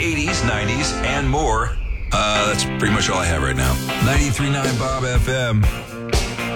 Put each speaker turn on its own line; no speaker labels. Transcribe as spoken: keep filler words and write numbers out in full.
eighties, nineties, and more. Uh, that's pretty much all I have right now. ninety-three point nine Bob F M.